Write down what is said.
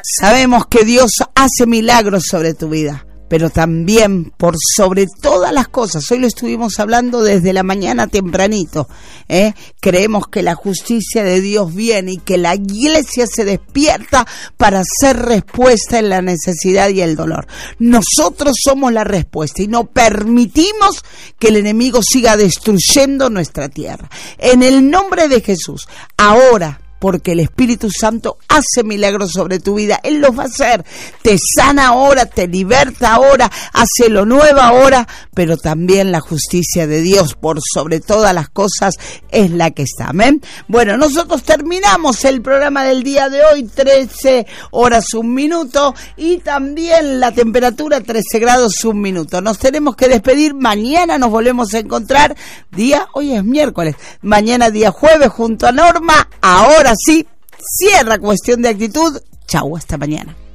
Sabemos que Dios hace milagros sobre tu vida, pero también por sobre todas las cosas, hoy lo estuvimos hablando desde la mañana tempranito, creemos que la justicia de Dios viene y que la iglesia se despierta para hacer respuesta en la necesidad y el dolor. Nosotros somos la respuesta y no permitimos que el enemigo siga destruyendo nuestra tierra. En el nombre de Jesús, ahora, porque el Espíritu Santo hace milagros sobre tu vida, Él los va a hacer, te sana ahora, te liberta ahora, hace lo nuevo ahora, pero también la justicia de Dios por sobre todas las cosas es la que está, amén. Bueno, nosotros terminamos el programa del día de hoy, 13 horas 1 minuto, y también la temperatura 13 grados 1 minuto. Nos tenemos que despedir, mañana nos volvemos a encontrar, hoy es miércoles, mañana día jueves junto a Norma. Ahora sí, cierra Cuestión de Actitud. Chau, hasta mañana.